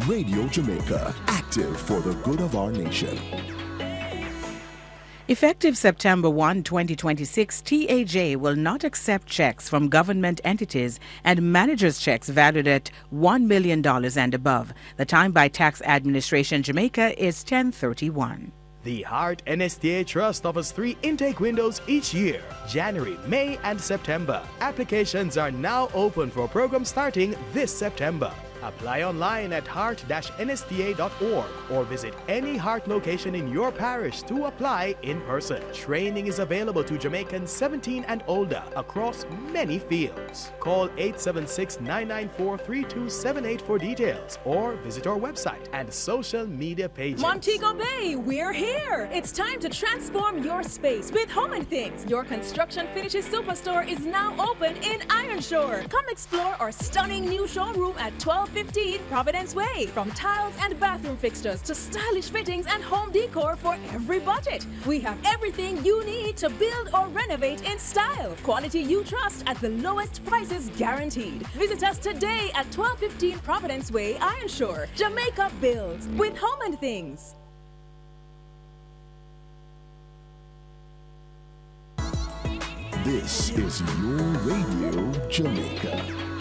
Radio Jamaica, active for the good of our nation. Effective September 1, 2026, TAJ will not accept checks from government entities and managers' checks valued at $1 million and above. The time by Tax Administration Jamaica is 10:31. The Heart NSTA Trust offers 3 intake windows each year, January, May, and September. Applications are now open for programs starting this September. Apply online at heart-nsta.org or visit any Heart location in your parish to apply in person. Training is available to Jamaicans 17 and older across many fields. Call 876-994-3278 for details or visit our website and social media pages. Montego Bay, we're here! It's time to transform your space with Home and Things. Your construction finishes superstore is now open in Ironshore. Come explore our stunning new showroom at 1215 Providence Way. From tiles and bathroom fixtures to stylish fittings and home decor for every budget. We have everything you need to build or renovate in style. Quality you trust at the lowest prices guaranteed. Visit us today at 1215 Providence Way, Ironshore. Jamaica builds with Home and Things. This is your Radio Jamaica.